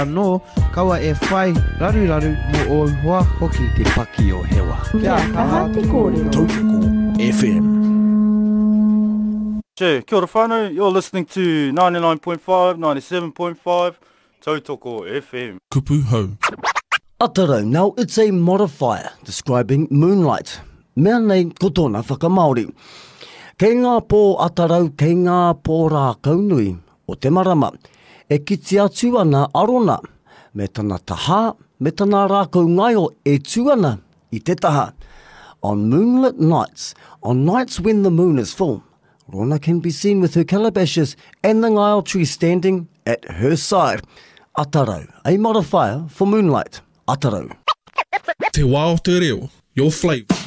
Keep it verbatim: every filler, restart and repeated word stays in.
No, kawa e whai raru raru mo o hoa hoki te paki o hewa. Kia kaha te kōrero. Tautoko F M. Che, kia ora whānau, you're listening to ninety-nine point five, ninety-seven point five, Tautoko F M. Kupu hau. Atarau, now it's a modifier describing moonlight. Mea nei kotona whakamaori. Kei ngā pō atarau, kei ngā pō rā kaunui o te marama. E kiti atu ana arona, me tana taha, me tana rākau ngai o e tuana i te taha. On moonlit nights, on nights when the moon is full, Rona can be seen with her calabashes and the ngaio tree standing at her side. Atarau, a modifier for moonlight. Atarau. Te wā o te reo, your flavour.